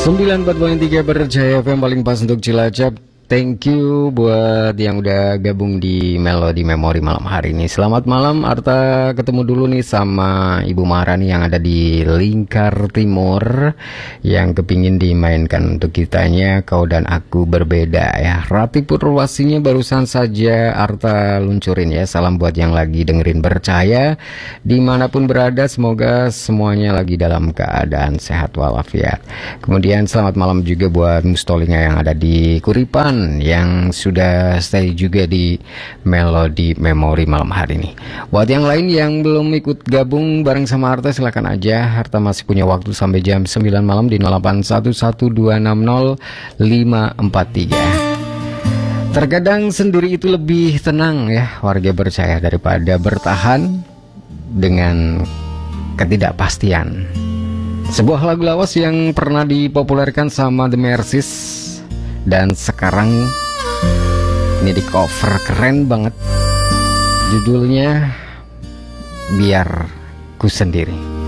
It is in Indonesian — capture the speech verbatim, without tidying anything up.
sembilan puluh empat koma tiga Berjaya F M paling pas untuk Cilacap. Thank you buat yang udah gabung di Melodi Memori malam hari ini. Selamat malam Arta, ketemu dulu nih sama Ibu Maharani yang ada di Lingkar Timur, yang kepingin dimainkan untuk kitanya Kau dan Aku Berbeda ya. Rati Purwasinya barusan saja Arta luncurin ya. Salam buat yang lagi dengerin Bercahaya dimanapun berada, semoga semuanya lagi dalam keadaan sehat walafiat. Kemudian selamat malam juga buat Mustolinga yang ada di Kuripan, yang sudah stay juga di Melodi Memori malam hari ini. Buat yang lain yang belum ikut gabung bareng sama Harta, silakan aja. Harta masih punya waktu sampai jam sembilan malam di nol delapan satu satu dua enam nol lima empat tiga. Terkadang sendiri itu lebih tenang ya warga Bercahaya daripada bertahan dengan ketidakpastian. Sebuah lagu lawas yang pernah dipopulerkan sama The Mercies dan sekarang ini di cover keren banget. Judulnya Biar Ku Sendiri.